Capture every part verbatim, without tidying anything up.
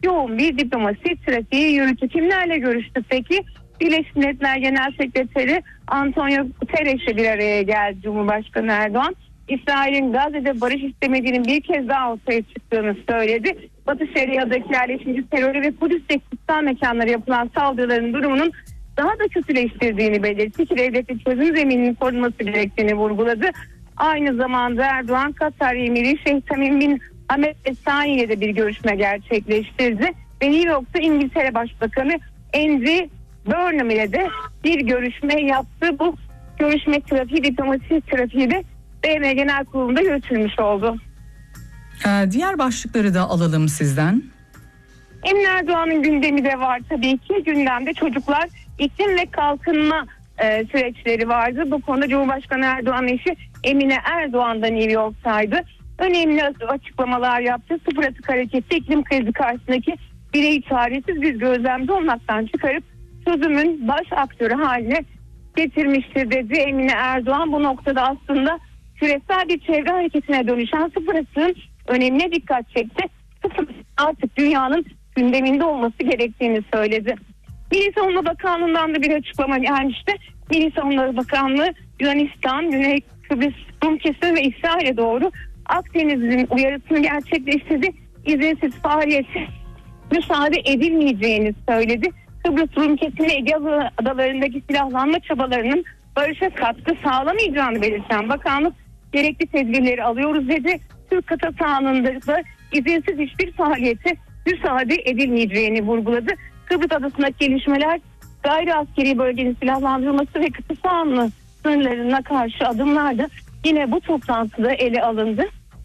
yoğun bir diplomasi trafiği yürüttü. Kimlerle görüştü peki? Birleşmiş Milletler Genel Sekreteri Antonio Guterres ile bir araya geldi Cumhurbaşkanı Erdoğan. İsrail'in Gazze'de barış istemediğinin bir kez daha ortaya çıktığını söyledi. Batı Şeria'daki yerleşimci terörü ve Kudüs'teki kutsal mekanlara yapılan saldırıların durumunun daha da kötüleştirdiğini belirtti ki devletin çözüm zemininin korunması gerektiğini vurguladı. Aynı zamanda Erdoğan Katar Emiri Şeyh Tamim bin Hamed El Thani ile de bir görüşme gerçekleştirdi. Ve New York'ta İngiltere Başbakanı Andy Burnham ile de bir görüşme yaptı. Bu görüşme trafiği, diplomasi trafiği de B M Genel Kurulu'nda yürütülmüş oldu. Ee, diğer başlıkları da alalım sizden. Emin Erdoğan'ın gündemi de var tabii ki. Gündemde çocuklar, iklim ve kalkınma e, süreçleri vardı. Bu konuda Cumhurbaşkanı Erdoğan eşi Emine Erdoğan da New York'taydı. Önemli açıklamalar yaptı. Sıfır atık hareketi iklim krizi karşısındaki bireyi çaresiz bir gözlemci olmaktan çıkarıp çözümün baş aktörü haline getirmiştir dedi Emine Erdoğan. Bu noktada aslında küresel bir çevre hareketine dönüşen sıfır atığın önemine dikkat çekti. Sıfır artık dünyanın gündeminde olması gerektiğini söyledi. Milli Savunma Bakanlığı'ndan da bir açıklama gelmişti. Milli Savunma Bakanlığı Yunanistan, Güney Kıbrıs Rum kesimi ve İsrail'e doğru Akdeniz'in uyarısını gerçekleştirdi. İzinsiz faaliyete müsaade edilmeyeceğini söyledi. Kıbrıs Rum kesimi Ege adalarındaki silahlanma çabalarının barışa katkı sağlamayacağını belirten bakanlık gerekli tedbirleri alıyoruz dedi. Türk kıta sahanında da izinsiz hiçbir faaliyete müsaade edilmeyeceğini vurguladı. Kıbrıs adasındaki gelişmeler gayri askeri bölgenin silahlandırılması ve kıta sahanlığı sınırlarına karşı adımlar da yine bu toplantıda ele alındı.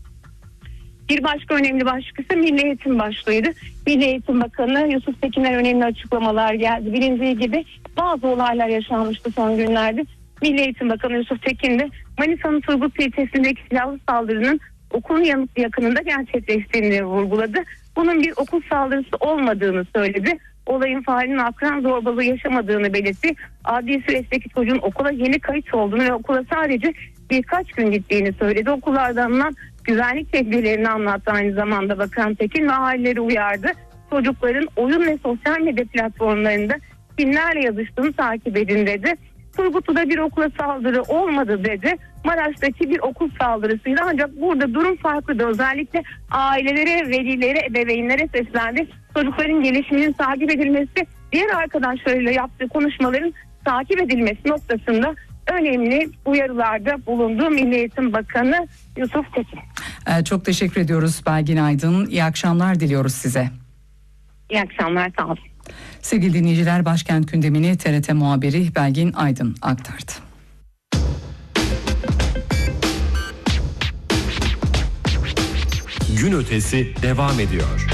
Bir başka önemli başlık ise Milli Eğitim başlığıydı. Milli Eğitim Bakanı Yusuf Tekin'den önemli açıklamalar geldi. Bilindiği gibi bazı olaylar yaşanmıştı son günlerde. Milli Eğitim Bakanı Yusuf Tekin de Manisa'nın Turgut ilçesindeki silahlı saldırının okulun yakınında gerçekleştiğini vurguladı. Bunun bir okul saldırısı olmadığını söyledi. Olayın failinin akran zorbalığı yaşamadığını belirtti. Adli süreçteki çocuğun okula yeni kayıt olduğunu ve okula sadece birkaç gün gittiğini söyledi. Okullardan alınan güvenlik tedbirlerini anlattı aynı zamanda Bakan Tekin ve aileleri uyardı. Çocukların oyun ve sosyal medya platformlarında kimlerle yazıştığını takip edin dedi. Turgutlu'da bir okula saldırı olmadı dedi. Maraş'taki bir okul saldırısıydı ancak burada durum farklıdır. Özellikle ailelere, velilere, ebeveynlere seslendi. Çocukların gelişiminin takip edilmesi, diğer arkadaşlarıyla yaptığı konuşmaların takip edilmesi noktasında önemli uyarılarda bulundu Milli Eğitim Bakanı Yusuf Tekin. Ee, çok teşekkür ediyoruz Belgin Aydın. İyi akşamlar diliyoruz size. İyi akşamlar, sağ olun. Sevgili dinleyiciler, başkent gündemini T R T muhabiri Belgin Aydın aktardı. Gün ötesi devam ediyor.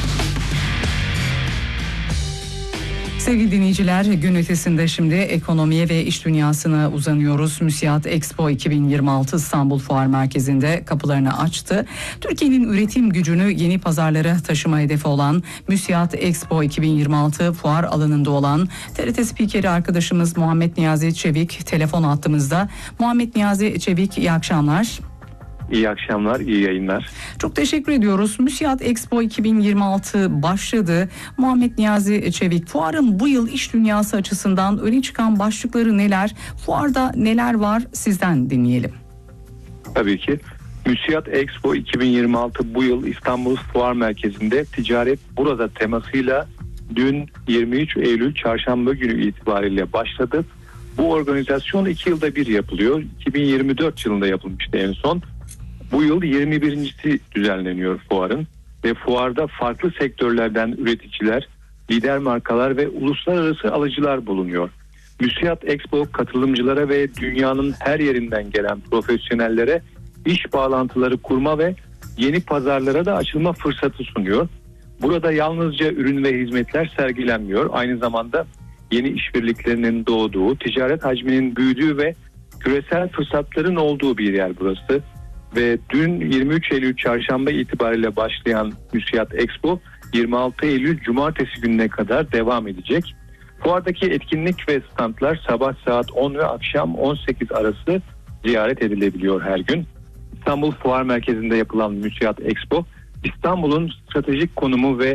Sevgili dinleyiciler, gün ötesinde şimdi ekonomiye ve iş dünyasına uzanıyoruz. Müsiat Expo iki bin yirmi altı İstanbul Fuar Merkezi'nde kapılarını açtı. Türkiye'nin üretim gücünü yeni pazarlara taşıma hedefi olan Müsiat Expo iki bin yirmi altı fuar alanında olan T R T spikeri arkadaşımız Muhammed Niyazi Çevik telefon hattımızda. Muhammed Niyazi Çevik, iyi akşamlar. İyi akşamlar, iyi yayınlar. Çok teşekkür ediyoruz. Müsiat Expo iki bin yirmi altı başladı. Muhammed Niyazi Çevik, fuarın bu yıl iş dünyası açısından öne çıkan başlıkları neler? Fuarda neler var? Sizden dinleyelim. Tabii ki. Müsiat Expo iki bin yirmi altı bu yıl İstanbul Fuar Merkezi'nde ticaret burada temasıyla dün yirmi üç Eylül Çarşamba günü itibariyle başladı. Bu organizasyon iki yılda bir yapılıyor. iki bin yirmi dört yılında yapılmıştı en son. Bu yıl yirmi birincisi düzenleniyor fuarın ve fuarda farklı sektörlerden üreticiler, lider markalar ve uluslararası alıcılar bulunuyor. Müsiat Expo katılımcılara ve dünyanın her yerinden gelen profesyonellere iş bağlantıları kurma ve yeni pazarlara da açılma fırsatı sunuyor. Burada yalnızca ürün ve hizmetler sergilenmiyor. Aynı zamanda yeni işbirliklerinin doğduğu, ticaret hacminin büyüdüğü ve küresel fırsatların olduğu bir yer burası. Ve dün yirmi üç Eylül Çarşamba itibariyle başlayan Müsiat Expo yirmi altı Eylül Cumartesi gününe kadar devam edecek. Fuardaki etkinlik ve standlar sabah saat on ve akşam on sekiz arası ziyaret edilebiliyor her gün. İstanbul Fuar Merkezi'nde yapılan Müsiat Expo, İstanbul'un stratejik konumu ve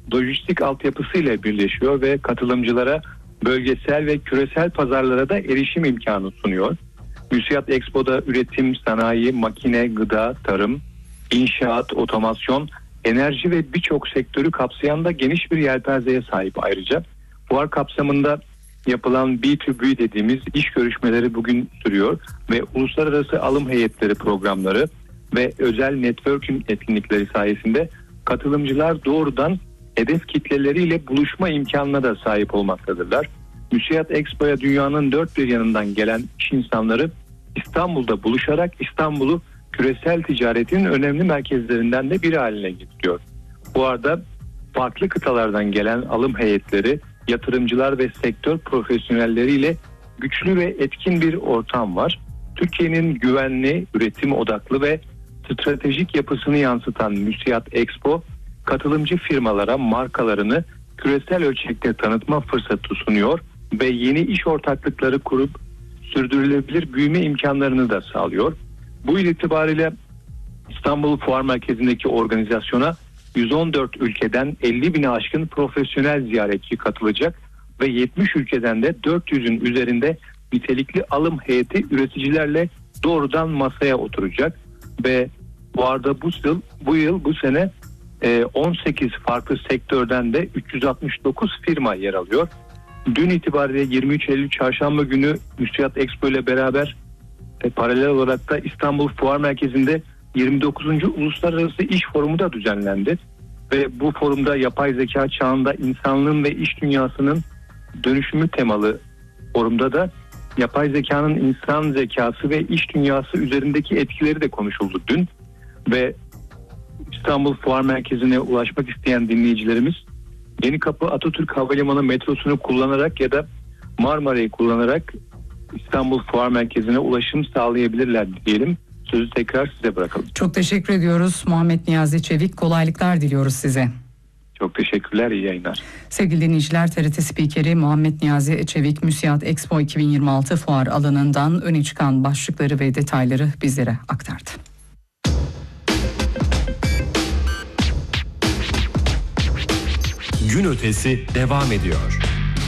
lojistik altyapısıyla birleşiyor ve katılımcılara bölgesel ve küresel pazarlara da erişim imkanı sunuyor. MÜSİAD Expo'da üretim, sanayi, makine, gıda, tarım, inşaat, otomasyon, enerji ve birçok sektörü kapsayan da geniş bir yelpazeye sahip ayrıca. Fuar kapsamında yapılan B iki B dediğimiz iş görüşmeleri bugün sürüyor ve uluslararası alım heyetleri programları ve özel networking etkinlikleri sayesinde katılımcılar doğrudan hedef kitleleriyle buluşma imkanına da sahip olmaktadırlar. MÜSİAD Expo'ya dünyanın dört bir yanından gelen iş insanları İstanbul'da buluşarak İstanbul'u küresel ticaretin önemli merkezlerinden de biri haline getiriyor. Bu arada farklı kıtalardan gelen alım heyetleri, yatırımcılar ve sektör profesyonelleriyle güçlü ve etkin bir ortam var. Türkiye'nin güvenli, üretim odaklı ve stratejik yapısını yansıtan MÜSİAD Expo, katılımcı firmalara markalarını küresel ölçekte tanıtma fırsatı sunuyor ve yeni iş ortaklıkları kurup sürdürülebilir büyüme imkanlarını da sağlıyor. Bu yıl itibariyle İstanbul Fuar Merkezi'ndeki organizasyona yüz on dört ülkeden elli bine aşkın profesyonel ziyaretçi katılacak ve yetmiş ülkeden de dört yüzün üzerinde nitelikli alım heyeti üreticilerle doğrudan masaya oturacak ve bu arada bu yıl bu yıl bu sene on sekiz farklı sektörden de üç yüz altmış dokuz firma yer alıyor. Dün itibariyle yirmi üç Eylül Çarşamba günü MÜSİAD Expo ile beraber e, paralel olarak da İstanbul Fuar Merkezi'nde yirmi dokuzuncu Uluslararası İş Forumu da düzenlendi. Ve bu forumda yapay zeka çağında insanlığın ve iş dünyasının dönüşümü temalı forumda da yapay zekanın insan zekası ve iş dünyası üzerindeki etkileri de konuşuldu dün. Ve İstanbul Fuar Merkezi'ne ulaşmak isteyen dinleyicilerimiz Yenikapı Atatürk Havalimanı metrosunu kullanarak ya da Marmara'yı kullanarak İstanbul Fuar Merkezi'ne ulaşım sağlayabilirler diyelim. Sözü tekrar size bırakalım. Çok teşekkür ediyoruz Muhammed Niyazi Çevik. Kolaylıklar diliyoruz size. Çok teşekkürler, iyi yayınlar. Sevgili dinleyiciler, T R T Spikeri Muhammed Niyazi Çevik, MÜSİAD Expo iki bin yirmi altı fuar alanından öne çıkan başlıkları ve detayları bizlere aktardı. Gün ötesi devam ediyor.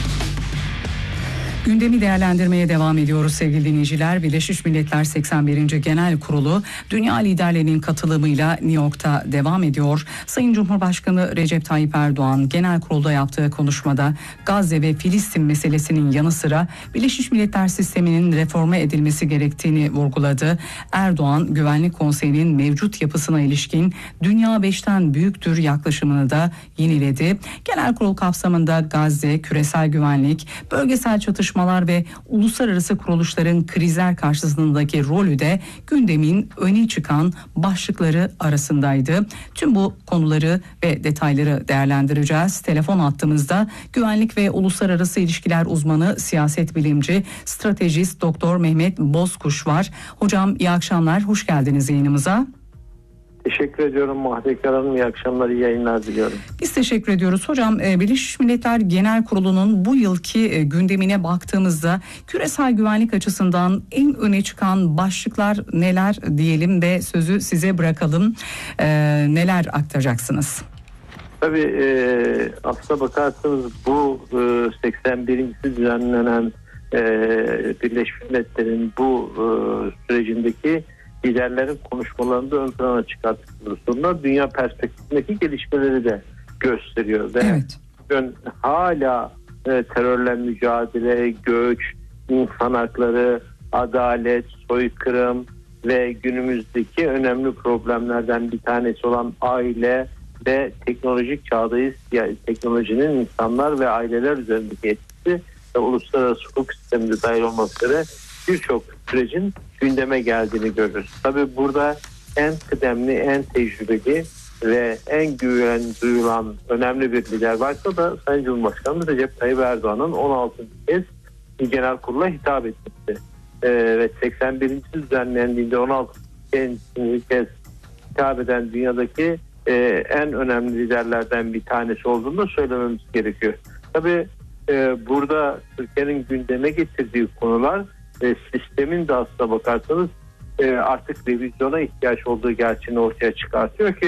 Gündemi değerlendirmeye devam ediyoruz sevgili dinleyiciler. Birleşmiş Milletler seksen birinci Genel Kurulu dünya liderlerinin katılımıyla New York'ta devam ediyor. Sayın Cumhurbaşkanı Recep Tayyip Erdoğan genel kurulda yaptığı konuşmada Gazze ve Filistin meselesinin yanı sıra Birleşmiş Milletler sisteminin reforme edilmesi gerektiğini vurguladı. Erdoğan Güvenlik Konseyi'nin mevcut yapısına ilişkin dünya beşten büyüktür yaklaşımını da yeniledi. Genel kurul kapsamında Gazze, küresel güvenlik, bölgesel çatışma ve uluslararası kuruluşların krizler karşısındaki rolü de gündemin öne çıkan başlıkları arasındaydı. Tüm bu konuları ve detayları değerlendireceğiz. Telefon hattımızda güvenlik ve uluslararası ilişkiler uzmanı, siyaset bilimci, stratejist Doktor Mehmet Bozkuş var. Hocam iyi akşamlar, hoş geldiniz yayınımıza. Teşekkür ediyorum Muhteker Hanım. İyi akşamlar, iyi yayınlar diliyorum. Biz teşekkür ediyoruz. Hocam Birleşmiş Milletler Genel Kurulu'nun bu yılki gündemine baktığımızda küresel güvenlik açısından en öne çıkan başlıklar neler diyelim ve sözü size bırakalım. Ee, neler aktaracaksınız? Tabii e, aslına bakarsanız bu e, seksen birincisi düzenlenen e, Birleşmiş Milletler'in bu e, sürecindeki liderlerin konuşmalarında ön plana çıkarttıkları sorunlar dünya perspektifindeki gelişmeleri de gösteriyor. Ve evet. Bugün hala e, terörle mücadele, göç, insan hakları, adalet, soykırım ve günümüzdeki önemli problemlerden bir tanesi olan aile ve teknolojik çağdayız. Yani teknolojinin insanlar ve aileler üzerindeki etkisi ve uluslararası hukuk sisteminde dahil olmak üzere birçok sürecin gündeme geldiğini görürüz. Tabii burada en kıdemli, en tecrübeli ve en güven duyulan önemli bir lider varsa da Sayın Cumhurbaşkanı Recep Tayyip Erdoğan'ın on altıncı kez genel kurula hitap etmesi ee, ve seksen birincisi düzenlendiğinde on altıncı kez hitap eden dünyadaki e, en önemli liderlerden bir tanesi olduğunu söylememiz gerekiyor. Tabii e, burada Türkiye'nin gündeme getirdiği konular e, sistemin de aslına bakarsanız e, artık revizyona ihtiyaç olduğu gerçeğini ortaya çıkartıyor ki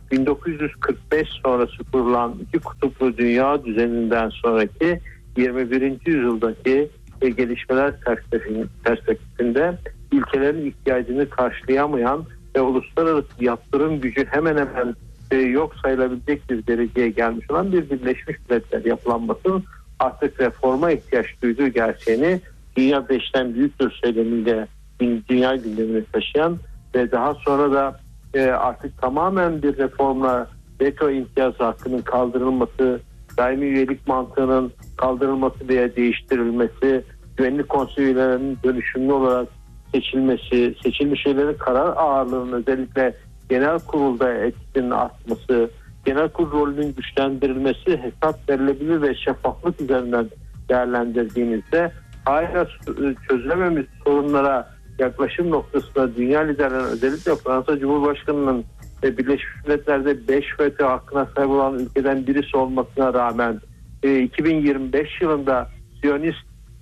bin dokuz yüz kırk beş sonrası kurulan iki kutuplu dünya düzeninden sonraki yirmi birinci yüzyıldaki gelişmeler perspektifinde ülkelerin ihtiyacını karşılayamayan ve uluslararası yaptırım gücü hemen hemen yok sayılabilecek bir dereceye gelmiş olan bir Birleşmiş Milletler yapılanmasının artık reforma ihtiyaç duyduğu gerçeğini Dünya Beşten Büyüktür söylemiyle dünya gündemine taşıyan ve daha sonra da artık tamamen bir reformla veto imtiyazı hakkının kaldırılması, daimi üyelik mantığının kaldırılması veya değiştirilmesi, güvenlik konseylerinin dönüşümlü olarak seçilmesi, seçilmiş üyelerin karar ağırlığının özellikle genel kurulda etkisinin artması, genel kurul rolünün güçlendirilmesi, hesap verilebilir ve şeffaflık üzerinden değerlendirdiğimizde hala çözülememiş sorunlara yaklaşım noktasında dünya liderlerinin özellikle Fransa Cumhurbaşkanı'nın ve Birleşmiş Milletler'de beş veto hakkına sahip olan ülkeden birisi olmasına rağmen iki bin yirmi beş yılında Siyonist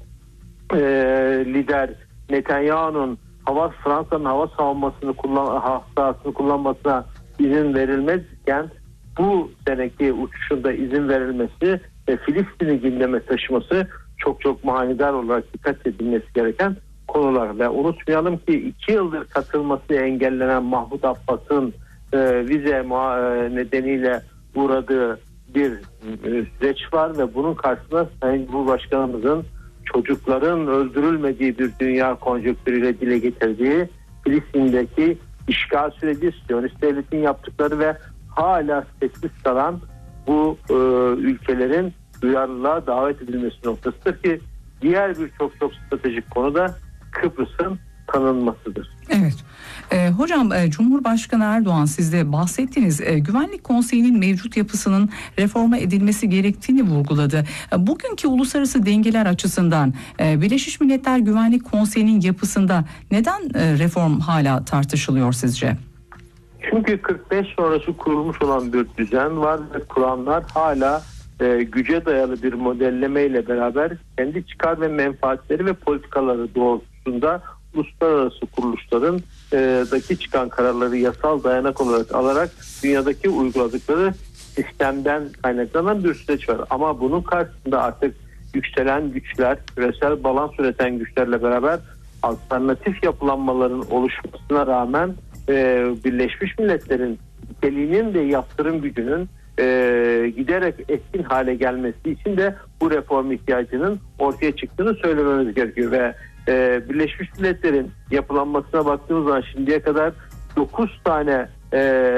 e, lider Netanyahu'nun hava Fransa'nın hava savunmasını kullan haftasını kullanmasına izin verilmezken bu seneki uçuşunda izin verilmesi ve Filistin'i gündeme taşıması çok çok manidar olarak dikkat edilmesi gereken konular. Ve unutmayalım ki iki yıldır katılması engellenen Mahmut Abbas'ın e, vize e, nedeniyle uğradığı bir e, süreç var ve bunun karşısında Sayın Cumhurbaşkanımızın çocukların öldürülmediği bir dünya konjonktürüyle dile getirdiği Filistin'deki işgal süreci, Siyonist devletin yaptıkları ve hala sessiz kalan bu e, ülkelerin duyarlılığa davet edilmesi noktasıdır ki diğer bir çok çok stratejik konu da Kıbrıs'ın tanınmasıdır. Evet. E, hocam e, Cumhurbaşkanı Erdoğan siz de bahsettiğiniz e, Güvenlik Konseyi'nin mevcut yapısının reforma edilmesi gerektiğini vurguladı. E, bugünkü uluslararası dengeler açısından e, Birleşmiş Milletler Güvenlik Konseyi'nin yapısında neden e, reform hala tartışılıyor sizce? Çünkü kırk beş sonrası kurulmuş olan bir düzen var ve kuranlar hala e, güce dayalı bir modellemeyle beraber kendi çıkar ve menfaatleri ve politikaları doğrultusunda uluslararası kuruluşların e, daki çıkan kararları yasal dayanak olarak alarak dünyadaki uyguladıkları sistemden kaynaklanan bir süreç var. Ama bunun karşısında artık yükselen güçler, küresel balans üreten güçlerle beraber alternatif yapılanmaların oluşmasına rağmen e, Birleşmiş Milletler'in niteliğinin ve yaptırım gücünün e, giderek etkin hale gelmesi için de bu reform ihtiyacının ortaya çıktığını söylememiz gerekiyor ve e, Birleşmiş Milletler'in yapılanmasına baktığımız zaman şimdiye kadar dokuz tane e,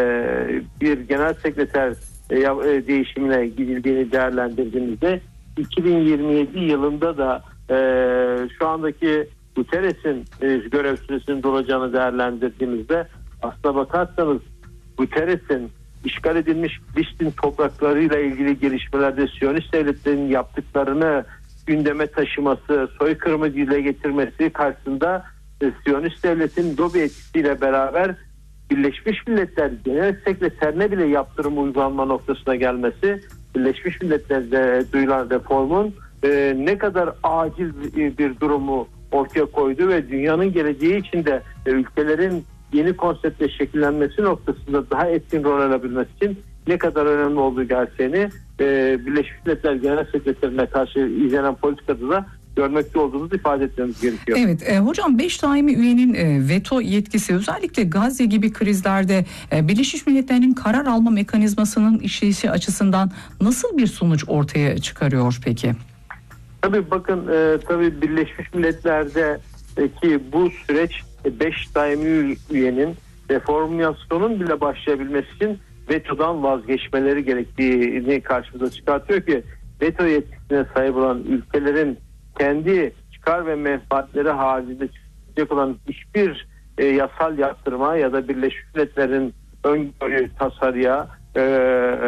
bir genel sekreter e, e, değişimine gidildiğini değerlendirdiğimizde iki bin yirmi yedi yılında da e, şu andaki Guterres'in e, görev süresinin dolacağını değerlendirdiğimizde aslına bakarsanız Guterres'in işgal edilmiş Filistin topraklarıyla ilgili gelişmelerde Siyonist devletlerin yaptıklarını gündeme taşıması, soykırımı dile getirmesi karşısında e, Siyonist devletin lobi etkisiyle beraber Birleşmiş Milletler Genel Sekreterine bile yaptırım uygulanma noktasına gelmesi, Birleşmiş Milletler'de duyulan reformun e, ne kadar acil bir durumu ortaya koydu ve dünyanın geleceği için de e, ülkelerin yeni konseptle şekillenmesi noktasında daha etkin rol alabilmesi için ne kadar önemli olduğu gerçeğini e, Birleşmiş Milletler Genel Sekreterine karşı izlenen politikada da görmekte olduğumuzu ifade etmemiz gerekiyor. Evet e, hocam beş daimi üyenin e, veto yetkisi özellikle Gazze gibi krizlerde e, Birleşmiş Milletler'in karar alma mekanizmasının işleyişi açısından nasıl bir sonuç ortaya çıkarıyor peki? Tabii bakın e, tabii Birleşmiş Milletler'deki bu süreç beş daimi üyenin reformasyonun bile başlayabilmesi için vetodan vazgeçmeleri gerektiğini karşımıza çıkartıyor ki veto yetkisine sahip olan ülkelerin kendi çıkar ve menfaatleri haricinde çıkacak olan hiçbir e, yasal yaptırma ya da Birleşmiş Milletler'in öngörü tasarıya e, e,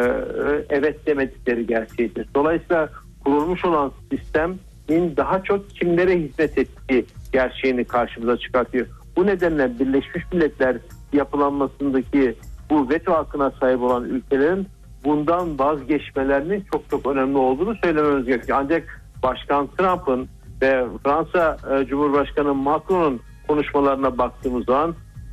evet demedikleri gerçeğidir. Dolayısıyla kurulmuş olan sistemin daha çok kimlere hizmet ettiği gerçeğini karşımıza çıkartıyor. Bu nedenle Birleşmiş Milletler yapılanmasındaki bu veto hakkına sahip olan ülkelerin bundan vazgeçmelerinin çok çok önemli olduğunu söylememiz gerekiyor. Ancak Başkan Trump'ın ve Fransa Cumhurbaşkanı Macron'un konuşmalarına baktığımız zaman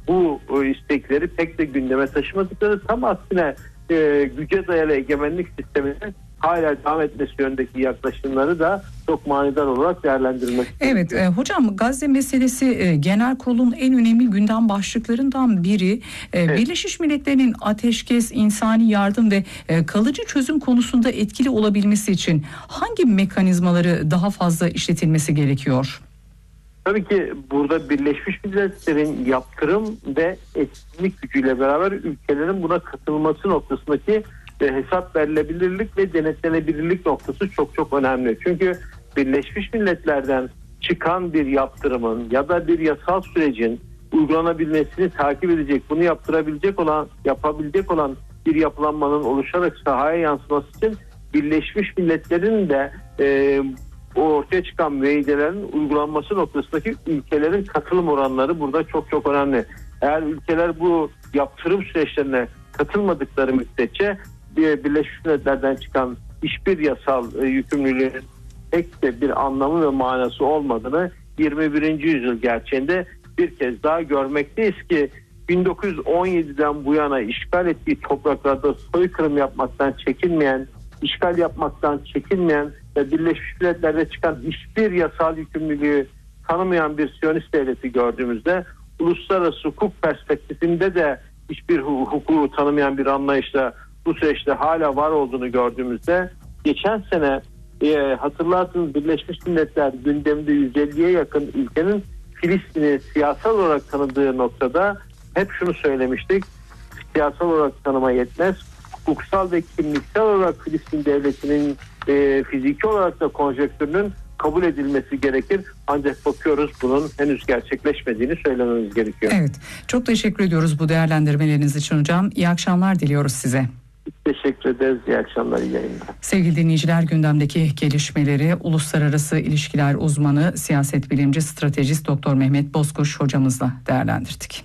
bu istekleri pek de gündeme taşımadıkları, tam aksine e, güce dayalı egemenlik sisteminin hala devam etmesi yönündeki yaklaşımları da çok manidar olarak değerlendirilmek. Evet e, hocam, Gazze meselesi e, genel kurulun en önemli gündem başlıklarından biri. E, evet. Birleşmiş Milletler'in ateşkes, insani yardım ve e, kalıcı çözüm konusunda etkili olabilmesi için hangi mekanizmaları daha fazla işletilmesi gerekiyor? Tabii ki burada Birleşmiş Milletler'in yaptırım ve etkinlik gücüyle beraber ülkelerin buna katılması noktasındaki e, hesap verilebilirlik ve denetlenebilirlik noktası çok çok önemli. Çünkü Birleşmiş Milletler'den çıkan bir yaptırımın ya da bir yasal sürecin uygulanabilmesini takip edecek, bunu yaptırabilecek olan, yapabilecek olan bir yapılanmanın oluşarak sahaya yansıması için Birleşmiş Milletler'in de e, o ortaya çıkan müeyyidelerin uygulanması noktasındaki ülkelerin katılım oranları burada çok çok önemli. Eğer ülkeler bu yaptırım süreçlerine katılmadıkları müddetçe Birleşmiş Milletler'den çıkan hiçbir yasal e, yükümlülüğün pek de bir anlamı ve manası olmadığını yirmi birinci yüzyıl gerçeğinde bir kez daha görmekteyiz ki bin dokuz yüz on yediden bu yana işgal ettiği topraklarda soykırım yapmaktan çekinmeyen, işgal yapmaktan çekinmeyen ve Birleşmiş Milletler'de çıkan hiçbir yasal yükümlülüğü tanımayan bir Siyonist devleti gördüğümüzde, uluslararası hukuk perspektifinde de hiçbir hukuku tanımayan bir anlayışla bu süreçte hala var olduğunu gördüğümüzde, geçen sene e, hatırlarsınız Birleşmiş Milletler gündemde yüz elliye yakın ülkenin Filistin'i siyasal olarak tanıdığı noktada hep şunu söylemiştik: siyasal olarak tanıma yetmez, hukuksal ve kimliksel olarak Filistin devletinin e, fiziki olarak da konjektürünün kabul edilmesi gerekir. Ancak bakıyoruz bunun henüz gerçekleşmediğini söylememiz gerekiyor. Evet, çok teşekkür ediyoruz bu değerlendirmeleriniz için hocam. İyi akşamlar diliyoruz size. Teşekkür ederiz. İyi akşamlar, iyi yayınlar. Sevgili dinleyiciler, gündemdeki gelişmeleri uluslararası ilişkiler uzmanı, siyaset bilimci, stratejist Doktor Mehmet Bozkuş hocamızla değerlendirdik.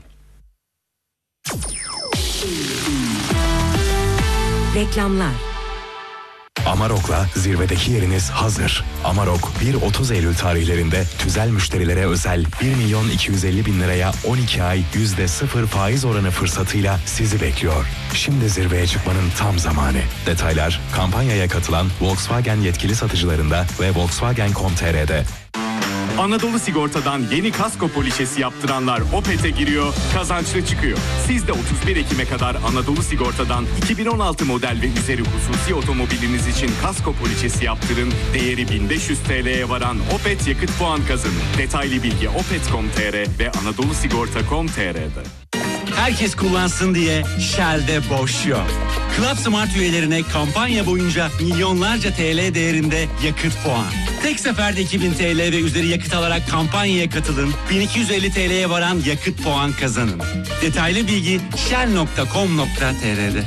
Reklamlar. Amarok'la zirvedeki yeriniz hazır. Amarok bir otuz Eylül tarihlerinde tüzel müşterilere özel bir milyon iki yüz elli bin liraya on iki ay yüzde sıfır faiz oranı fırsatıyla sizi bekliyor. Şimdi zirveye çıkmanın tam zamanı. Detaylar kampanyaya katılan Volkswagen yetkili satıcılarında ve volkswagen nokta com nokta t r'de. Anadolu Sigorta'dan yeni kasko poliçesi yaptıranlar Opet'e giriyor, kazançlı çıkıyor. Siz de otuz bir Ekim'e kadar Anadolu Sigorta'dan iki bin on altı model ve üzeri hususi otomobiliniz için kasko poliçesi yaptırın. Değeri bin beş yüz T L'ye varan Opet yakıt puan kazanın. Detaylı bilgi opet nokta com nokta t r ve anadolu sigorta nokta com nokta t r'de. Herkes kullansın diye Shell'de boş yok. Club Smart üyelerine kampanya boyunca milyonlarca T L değerinde yakıt puan. Tek seferde iki bin T L ve üzeri yakıt alarak kampanyaya katılın. bin iki yüz elli T L'ye varan yakıt puan kazanın. Detaylı bilgi shell nokta com nokta t r'de.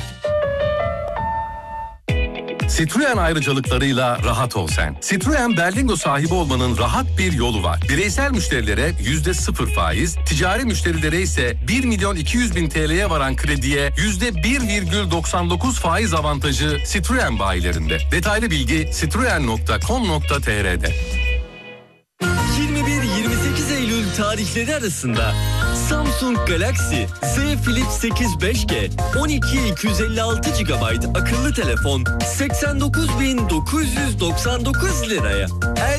Citroen ayrıcalıklarıyla rahat ol sen. Citroen Berlingo sahibi olmanın rahat bir yolu var. Bireysel müşterilere yüzde sıfır faiz, ticari müşterilere ise bir milyon iki yüz bin T L'ye varan krediye yüzde bir virgül doksan dokuz faiz avantajı Citroen bayilerinde. Detaylı bilgi citroen nokta com nokta t r'de. yirmi bir yirmi sekiz Eylül tarihleri arasında Samsung Galaxy Z Flip sekiz beş G on iki iki yüz elli altı gigabayt akıllı telefon seksen dokuz bin dokuz yüz doksan dokuz liraya.